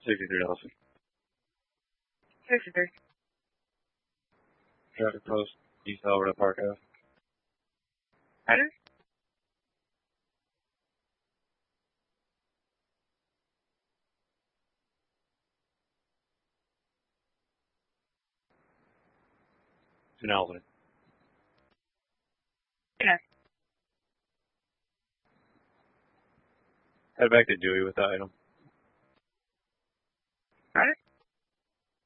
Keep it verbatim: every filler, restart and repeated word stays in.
sixty-three Nelson. sixty-three. Traffic post, east Alberta Park Ave. Pardon? In Albany. Okay. Head back to Dewey with the item.